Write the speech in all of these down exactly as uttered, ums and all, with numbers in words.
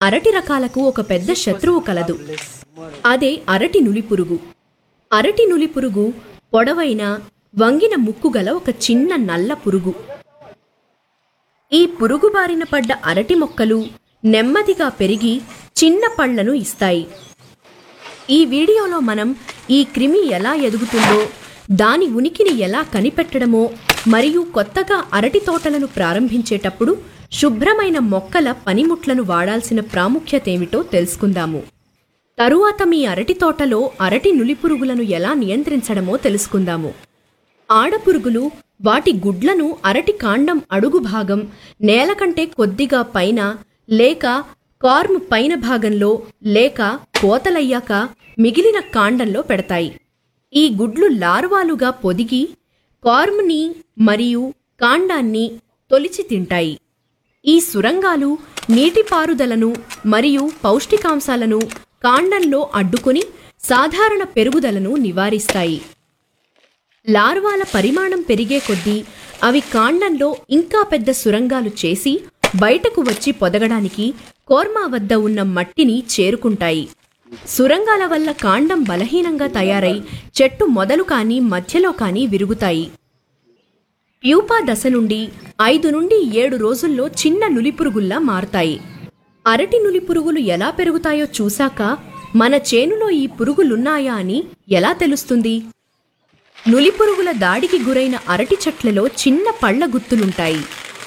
అరటి రకాలకు ఒక పెద్ద శత్రువు కలదు. అదే అరటి నులిపురుగు. అరటి నులిపురుగు పొడవైన వంగిన ముక్కు గల ఒక చిన్న నల్ల పురుగు. ఈ పురుగు బారిన పడ్డ అరటి మొక్కలు నెమ్మదిగా పెరిగి చిన్న పళ్లను ఇస్తాయి. ఈ వీడియోలో మనం ఈ క్రిమి ఎలా ఎదుగుతుందో, దాని ఉనికిని ఎలా కనిపెట్టడమో, మరియు కొత్తగా అరటి తోటలను ప్రారంభించేటప్పుడు శుభ్రమైన మొక్కల పనిముట్లను వాడాల్సిన ప్రాముఖ్యతేమిటో తెలుసుకుందాము. తరువాత మీ అరటి తోటలో అరటి నులిపురుగులను ఎలా నియంత్రించడమో తెలుసుకుందాము. ఆడపురుగులు వాటి గుడ్లను అరటి కాండం అడుగు భాగం, నేల కంటే కొద్దిగా పైన లేక కార్మ్ పైన భాగంలో లేక కోతలయ్యాక మిగిలిన కాండంలో పెడతాయి. ఈ గుడ్లు లార్వాలుగా పొదిగి కార్మ్ని మరియు కాండాన్ని తొలిచి తింటాయి. ఈ సురంగాలు నీటిపారుదలను మరియు పౌష్టికాంశాలను కాండంలో అడ్డుకుని సాధారణ పెరుగుదలను నివారిస్తాయి. లార్వాల పరిమాణం పెరిగే కొద్దీ అవి కాండంలో ఇంకా పెద్ద సురంగాలు చేసి బయటకు వచ్చి పొదగడానికి కోర్మా వద్ద ఉన్న మట్టిని చేరుకుంటాయి. సురంగాల వల్ల కాండం బలహీనంగా తయారై చెట్టు మొదలు కానీ మధ్యలో కానీ విరుగుతాయి. ప్యూపా దశ నుండి ఐదు నుండి ఏడు రోజుల్లో చిన్న నులిపురుగుల్లా మారతాయి. అరటి నులిపురుగులు ఎలా పెరుగుతాయో చూశాక మన చేనులో ఈ పురుగులున్నాయా అని ఎలా తెలుస్తుంది? నులిపురుగుల దాడికి గురైన అరటి చెట్లలో చిన్న పళ్ల గుత్తులుంటాయి.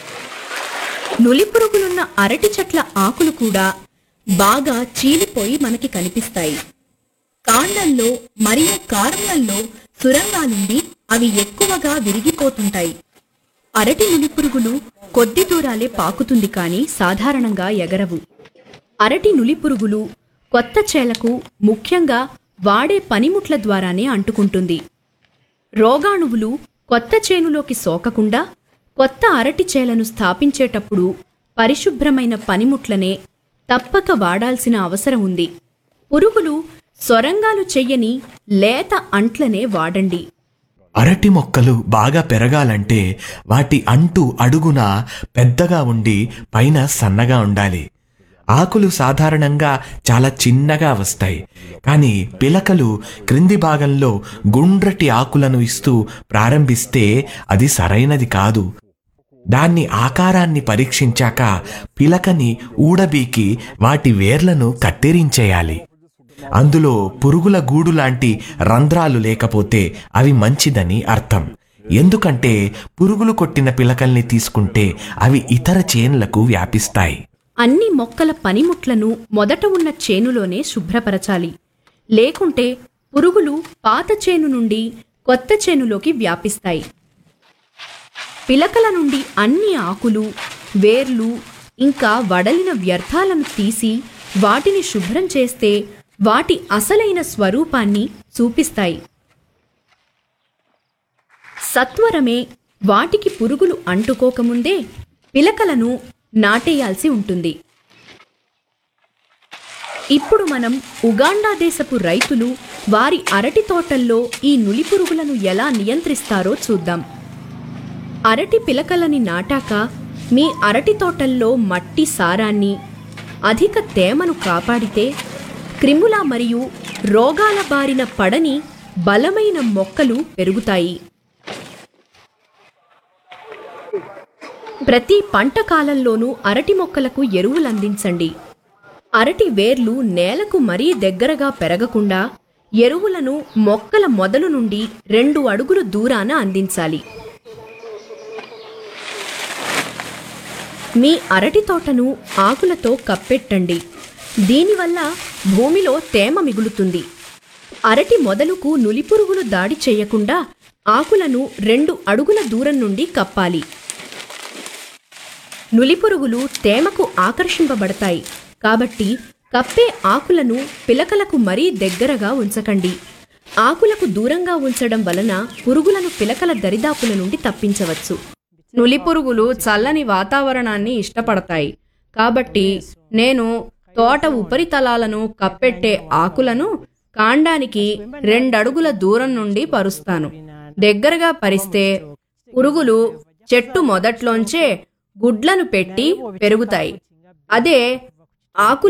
నులిపురుగులున్న అరటి చెట్ల ఆకులు కూడా బాగా చీలిపోయి మనకి కనిపిస్తాయి. కాండంలో మరియు కారణంలో సురంగాలుండి అవి ఎక్కువగా విరిగిపోతుంటాయి. అరటి నులిపురుగులు కొద్ది దూరాలే పాకుతుంది కానీ సాధారణంగా ఎగరవు. అరటి నులిపురుగులు కొత్త చేలకు ముఖ్యంగా వాడే పనిముట్ల ద్వారానే అంటుకుంటుంది. రోగాణువులు కొత్త చేనులోకి సోకకుండా కొత్త అరటి చేలను స్థాపించేటప్పుడు పరిశుభ్రమైన పనిముట్లనే తప్పక వాడాల్సిన అవసరం ఉంది. పురుగులు సొరంగాలు చెయ్యని లేత అంట్లనే వాడండి. అరటి మొక్కలు బాగా పెరగాలంటే వాటి అంటు అడుగున పెద్దగా ఉండి పైన సన్నగా ఉండాలి. ఆకులు సాధారణంగా చాలా చిన్నగా వస్తాయి, కానీ పిలకలు క్రింది భాగంలో గుండ్రటి ఆకులను ఇస్తూ ప్రారంభిస్తే అది సరైనది కాదు. దాన్ని ఆకారాన్ని పరీక్షించాక పిలకని ఊడబీకి వాటి వేర్లను కత్తిరించేయాలి. అందులో పురుగుల గూడు లాంటి రంధ్రాలు లేకపోతే అవి మంచిదని అర్థం. ఎందుకంటే పురుగులు కొట్టిన పిలకల్ని తీసుకుంటే అవి ఇతర చేనులకు వ్యాపిస్తాయి. అన్ని మొక్కల పనిముట్లను మొదట ఉన్న చేనులోనే శుభ్రపరచాలి. లేకుంటే పురుగులు పాత చేను నుండి కొత్త చేనులోకి వ్యాపిస్తాయి. పిలకల నుండి అన్ని ఆకులు, వేర్లు ఇంకా వడలిన వ్యర్థాలను తీసి వాటిని శుభ్రం చేస్తే వాటి అసలైన స్వరూపాన్ని చూపిస్తాయి. సత్వరమే వాటికి పురుగులు అంటుకోకముందే పిలకలను నాటేయాల్సి ఉంటుంది. ఇప్పుడు మనం ఉగాండా దేశపు రైతులు వారి అరటి తోటల్లో ఈ నులిపురుగులను ఎలా నియంత్రిస్తారో చూద్దాం. అరటి పిలకలని నాటాక మీ అరటి తోటల్లో మట్టి సారాన్ని, అధిక తేమను కాపాడితే క్రిముల మరియు రోగాల బారిన పడని బలమైన మొక్కలు పెరుగుతాయి. ప్రతి పంట కాలంలోనూ అరటి మొక్కలకు ఎరువులందించండి. అరటి వేర్లు నేలకు మరీ దగ్గరగా పెరగకుండా ఎరువులను మొక్కల మొదలు నుండి రెండు అడుగులు దూరాన అందించాలి. మీ అరటి తోటను ఆకులతో కప్పెట్టండి. దీనివల్ల భూమిలో తేమ మిగులుతుంది. అరటి మొదలుకు నులిపురుగులు దాడి చేయకుండా ఆకులను రెండు అడుగుల దూరం నుండి కప్పాలి. నులిపురుగులు తేమకు ఆకర్షింపబడతాయి కాబట్టి కప్పే ఆకులను పిలకలకు మరీ దగ్గరగా ఉంచకండి. ఆకులకు దూరంగా ఉంచడం వలన పురుగులను పిలకల దరిదాపుల నుండి తప్పించవచ్చు. నులిపురుగులు చల్లని వాతావరణాన్ని ఇష్టపడతాయి కాబట్టి నేను తోట ఉపరితలాలను కప్పెట్టే ఆకులను కాండానికి రెండడుగుల దూరం నుండి పరుస్తాను. దగ్గరగా పరిస్తే పురుగులు చెట్టు మొదట్లోంచే గుడ్లను పెట్టి పెరుగుతాయి. అదే ఆకు